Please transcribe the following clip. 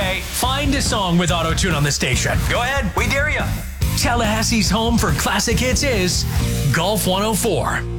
Okay, find a song with auto-tune on the station. Go ahead, we dare you. Tallahassee's home for classic hits is Golf 104.